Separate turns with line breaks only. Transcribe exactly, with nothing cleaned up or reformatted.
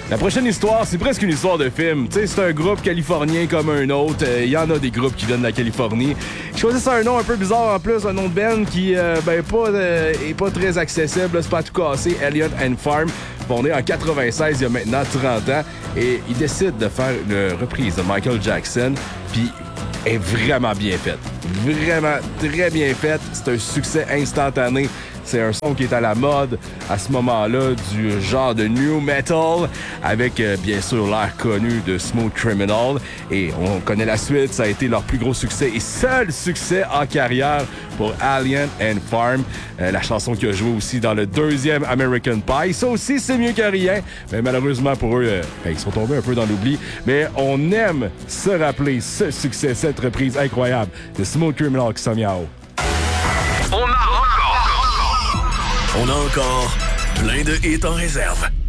La prochaine histoire, c'est presque une histoire de film. Tu sais, c'est un groupe californien comme un autre. Il euh, y en a des groupes qui viennent de la Californie. Je choisis un nom un peu bizarre en plus, un nom de band qui euh, ben pas euh, est pas très accessible. Là, c'est pas tout cassé. Alien and Farm, fondé en quatre-vingt-seize, il y a maintenant trente ans. Et ils décident de faire une reprise de Michael Jackson. Puis est vraiment bien faite. Vraiment très bien faite. C'est un succès instantané. C'est un son qui est à la mode à ce moment-là du genre de new metal avec euh, bien sûr l'air connu de Smooth Criminal. Et on connaît la suite, ça a été leur plus gros succès et seul succès en carrière pour Alien and Farm. Euh, la chanson qui a joué aussi dans le deuxième American Pie. Ça aussi, c'est mieux que rien. Mais malheureusement pour eux, euh, ben, ils sont tombés un peu dans l'oubli. Mais on aime se rappeler ce succès, cette reprise incroyable de Smooth Criminal qui s'en vient en haut.
On a encore... On a encore plein de hits en réserve.